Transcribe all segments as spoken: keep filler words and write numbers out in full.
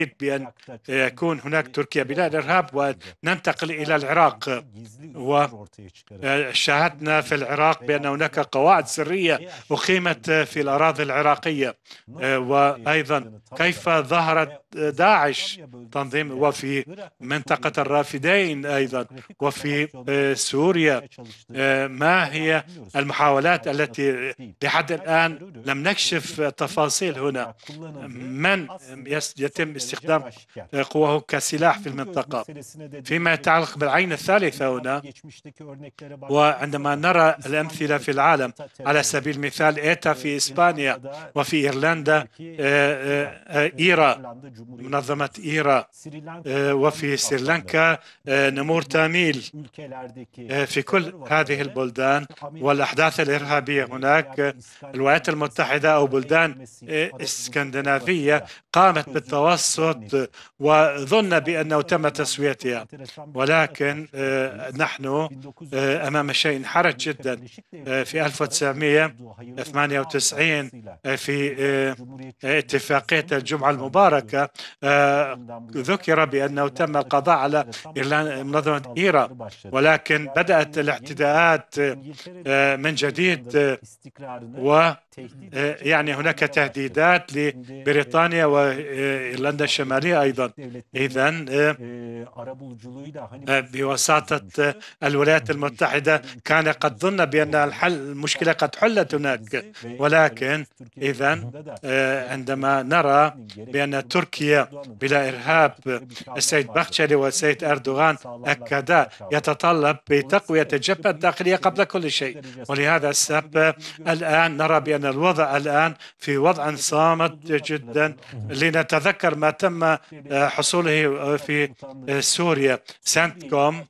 بأن يكون هناك تركيا بلاد إرهاب وننتقل إلى العراق. وشاهدنا في العراق بأن هناك قواعد سرية أقيمت في الأراضي العراقية، وأيضا كيف ظهرت داعش تنظيم وفي منطقة الرافدين أيضا وفي سوريا. ما هي المحاولات التي لحد الآن لم نكشف تفاصيل هنا؟ من يتم استخدام قواه كسلاح في المنطقة؟ فيما يتعلق بالعين الثالثة هنا، وعندما نرى الأمثلة في العالم على سبيل المثال إيتا في إسبانيا وفي إيرلندا، إيرا منظمة إيرا، وفي سريلانكا نمور تاميل. في كل هذه البلدان والأحداث الإرهابية هناك الولايات المتحدة أو بلدان اسكندنافية قامت بالتوسط وظن بأنه تم تسويتها، ولكن نحن أمام شيء حرج جدا. في ألف وتسعمئة وثمانية وتسعين في اتفاقية الجمعة المباركة ذكر بأنه تم القضاء على منظمة إيرا، ولكن بدأت الاعتداءات من جديد، و يعني هناك تهديدات لبريطانيا وإيرلندا الشمالية أيضا. إذن بواسطة الولايات المتحدة كان قد ظن بأن الحل المشكلة قد حلت هناك، ولكن إذن عندما نرى بأن تركيا بلا إرهاب، السيد بخشلي والسيد أردوغان أكدا يتطلب بتقوية الجبهة الداخلية قبل كل شيء. ولهذا السبب الآن نرى بأن الوضع الآن في وضع صامت جدا. لنتذكر ما تم حصوله في سوريا. سنتكوم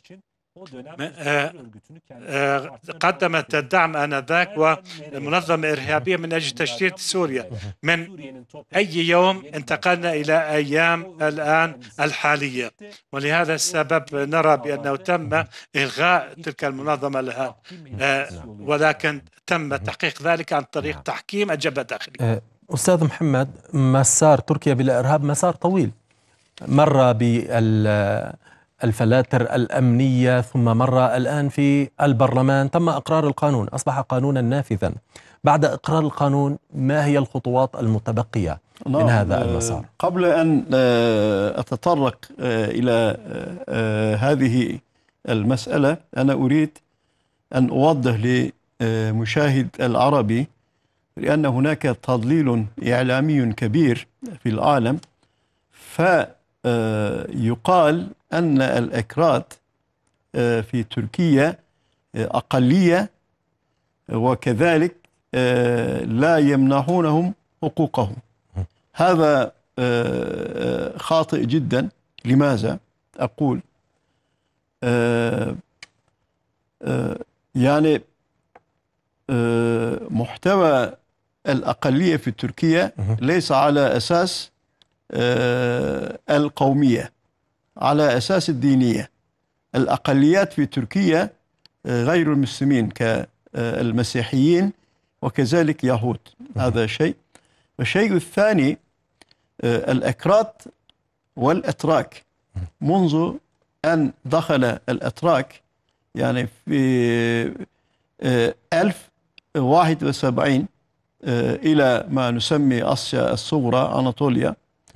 قدمت الدعم آنذاك ومنظمة إرهابية من أجل تشتيت سوريا. من أي يوم انتقلنا إلى أيام الآن الحالية، ولهذا السبب نرى بأنه تم إلغاء تلك المنظمة الآن، ولكن تم تحقيق ذلك عن طريق تحكيم الجبهة الداخلية. أستاذ محمد، مسار تركيا بلا إرهاب مسار طويل، مر بال الفلاتر الأمنية، ثم مر الآن في البرلمان، تم إقرار القانون، أصبح قانونا نافذا. بعد إقرار القانون ما هي الخطوات المتبقية من هذا المسار؟ قبل أن أتطرق إلى هذه المسألة، أنا أريد أن أوضح لمشاهد العربي، لأن هناك تضليل إعلامي كبير في العالم، فيقال أن الأكراد في تركيا أقلية، وكذلك لا يمنحونهم حقوقهم. هذا خاطئ جدا. لماذا أقول؟ يعني محتوى الأقلية في تركيا ليس على أساس القومية، على أساس الدينية. الأقليات في تركيا غير المسلمين كالمسيحيين وكذلك يهود. هذا شيء. والشيء الثاني، الأكراد والأتراك، منذ أن دخل الأتراك يعني في ألف وواحد وسبعين إلى ما نسمي آسيا الصغرى، أناطوليا،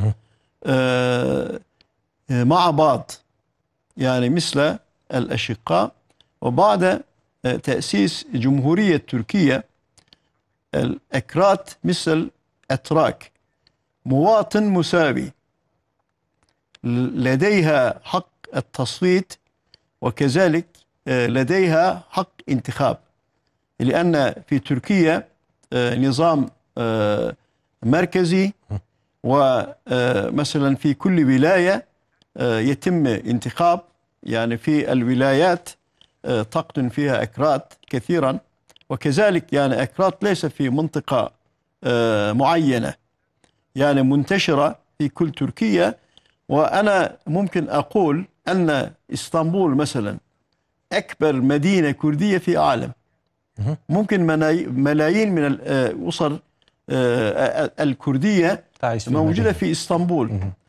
مع بعض، يعني مثل الأشقاء. وبعد تأسيس جمهورية تركيا، الأكراد مثل الأتراك مواطن مساوي، لديها حق التصويت وكذلك لديها حق انتخاب، لأن في تركيا نظام مركزي، ومثلا في كل ولاية يتم انتخاب، يعني في الولايات تقطن فيها أكراد كثيرا، وكذلك يعني أكراد ليس في منطقة معينة، يعني منتشرة في كل تركيا. وأنا ممكن أقول أن إسطنبول مثلا أكبر مدينة كردية في العالم، ممكن ملايين من الأسر الكردية موجودة في إسطنبول.